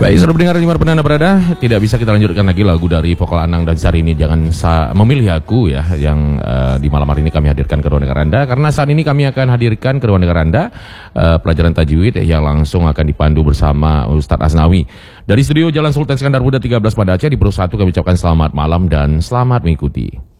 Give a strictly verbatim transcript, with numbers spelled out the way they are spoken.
Baik, saudara pendengar dimanapun Anda berada, tidak bisa kita lanjutkan lagi lagu dari vokal Anang dan Syahrini, Jangan Sa Memilih Aku ya, yang uh, di malam hari ini kami hadirkan ke ruang dengar Anda. Karena saat ini kami akan hadirkan ke ruang dengar Anda uh, pelajaran tajwid yang langsung akan dipandu bersama Ustadz Asnawi. Dari studio Jalan Sultan Iskandar Muda tiga belas Banda Aceh, di Purwosatu kami ucapkan selamat malam dan selamat mengikuti.